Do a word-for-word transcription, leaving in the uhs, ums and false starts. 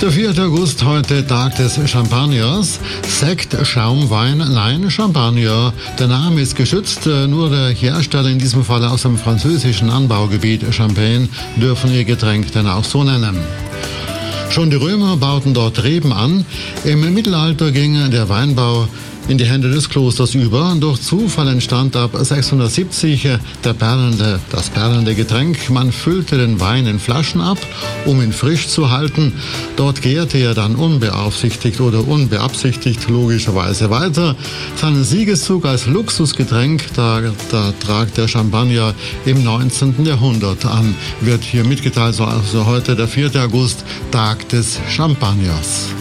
Der vierte August, heute Tag des Champagners. Sekt, Schaumwein, nein, Champagner. Der Name ist geschützt, nur der Hersteller, in diesem Fall aus dem französischen Anbaugebiet Champagne, dürfen ihr Getränk denn auch so nennen. Schon die Römer bauten dort Reben an. Im Mittelalter ging der Weinbau in die Hände des Klosters über. Durch Zufall entstand ab sechshundertsiebzig der perlende, das perlende Getränk. Man füllte den Wein in Flaschen ab, um ihn frisch zu halten. Dort gärte er dann unbeaufsichtigt oder unbeabsichtigt logischerweise weiter. Seinen Siegeszug als Luxusgetränk, da, da tragt der Champagner im neunzehnten Jahrhundert an. Wird hier mitgeteilt, so also heute der vierte August, Tag des Champagners.